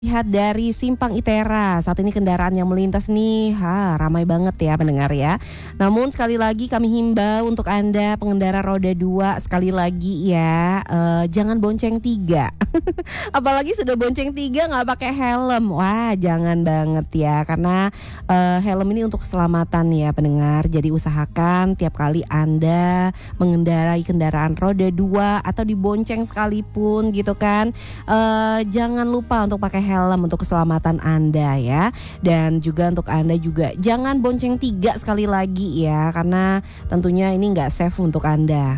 Lihat dari Simpang Itera, saat ini kendaraan yang melintas nih, ramai banget ya pendengar ya. Namun sekali lagi kami himbau untuk Anda pengendara roda 2 sekali lagi ya, jangan bonceng 3. Apalagi sudah bonceng 3 nggak pakai helm, wah jangan banget ya. Karena helm ini untuk keselamatan ya pendengar. Jadi usahakan tiap kali Anda mengendarai kendaraan roda 2 atau dibonceng sekalipun gitu kan, jangan lupa untuk pakai helm untuk keselamatan Anda ya. Dan juga untuk Anda juga jangan bonceng 3 sekali lagi ya, karena tentunya ini nggak safe untuk Anda.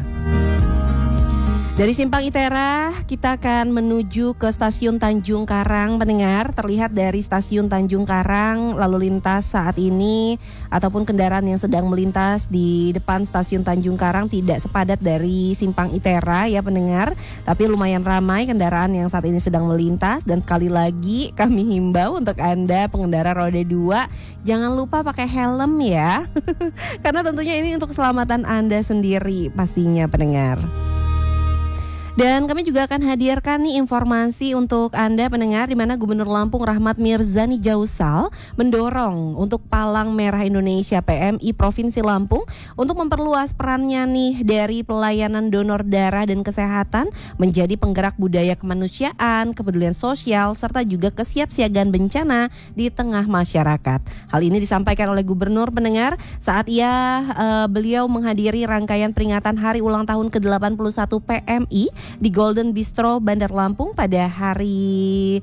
Dari Simpang Itera kita akan menuju ke Stasiun Tanjung Karang pendengar. Terlihat dari Stasiun Tanjung Karang lalu lintas saat ini ataupun kendaraan yang sedang melintas di depan Stasiun Tanjung Karang tidak sepadat dari Simpang Itera ya pendengar. Tapi lumayan ramai kendaraan yang saat ini sedang melintas. Dan sekali lagi kami himbau untuk Anda pengendara roda 2, jangan lupa pakai helm ya. Karena tentunya ini untuk keselamatan Anda sendiri pastinya pendengar. Dan kami juga akan hadirkan nih informasi untuk Anda pendengar, di mana Gubernur Lampung Rahmat Mirzani Jausal mendorong untuk Palang Merah Indonesia PMI Provinsi Lampung untuk memperluas perannya nih dari pelayanan donor darah dan kesehatan menjadi penggerak budaya kemanusiaan, kepedulian sosial, serta juga kesiapsiagaan bencana di tengah masyarakat. Hal ini disampaikan oleh Gubernur pendengar saat beliau menghadiri rangkaian peringatan Hari Ulang Tahun ke-81 PMI di Golden Bistro Bandar Lampung pada hari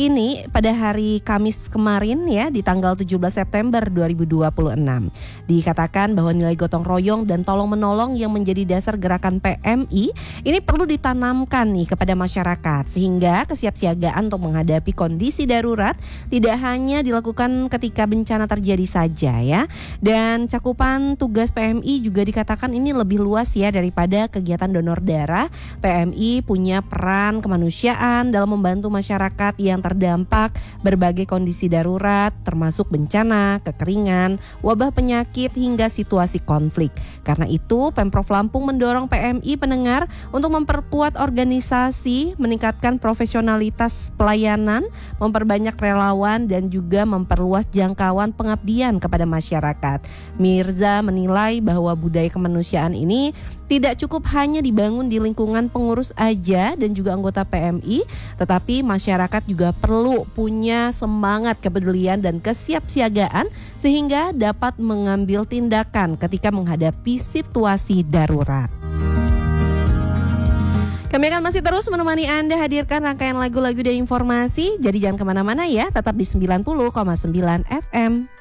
Kamis kemarin ya, di tanggal 17 September 2026. Dikatakan bahwa nilai gotong royong dan tolong menolong yang menjadi dasar gerakan PMI ini perlu ditanamkan nih kepada masyarakat, sehingga kesiapsiagaan untuk menghadapi kondisi darurat tidak hanya dilakukan ketika bencana terjadi saja ya. Dan cakupan tugas PMI juga dikatakan ini lebih luas ya daripada kegiatan donor darah. PMI punya peran kemanusiaan dalam membantu masyarakat yang terdampak berbagai kondisi darurat, termasuk bencana, kekeringan, wabah penyakit, hingga situasi konflik. Karena itu, Pemprov Lampung mendorong PMI pendengar untuk memperkuat organisasi, meningkatkan profesionalitas pelayanan, memperbanyak relawan, dan juga memperluas jangkauan pengabdian kepada masyarakat. Mirza menilai bahwa budaya kemanusiaan ini tidak cukup hanya dibangun di lingkungan pengurus aja dan juga anggota PMI, tetapi masyarakat juga perlu punya semangat kepedulian dan kesiapsiagaan sehingga dapat mengambil tindakan ketika menghadapi situasi darurat. Kami akan masih terus menemani Anda hadirkan rangkaian lagu-lagu dan informasi, jadi jangan kemana-mana ya, tetap di 90,9 FM.